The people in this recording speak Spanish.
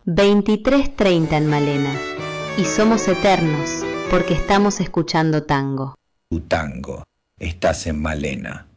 23:30 en Malena. Y somos eternos porque estamos escuchando tango. Tu tango, estás en Malena.